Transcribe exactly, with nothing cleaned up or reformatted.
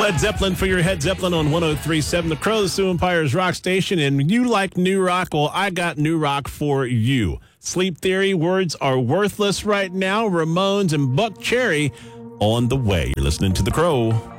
Led Zeppelin for your Head Zeppelin on one oh three point seven The Crow, the Sioux Empire's rock station. And you like new rock? Well, I got new rock for you. Sleep Theory, Words Are Worthless right now. Ramones and Buck Cherry on the way. You're listening to The Crow.